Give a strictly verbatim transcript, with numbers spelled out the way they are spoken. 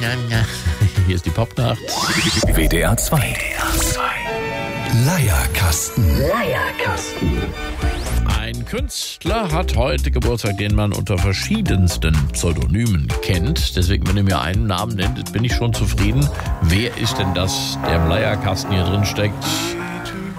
Hier ist die Popnacht. W D R zwei. Leierkasten. Leierkasten. Ein Künstler hat heute Geburtstag, den man unter verschiedensten Pseudonymen kennt. Deswegen, wenn ihr mir einen Namen nennt, bin ich schon zufrieden. Wer ist denn das, der im Leierkasten hier drin steckt?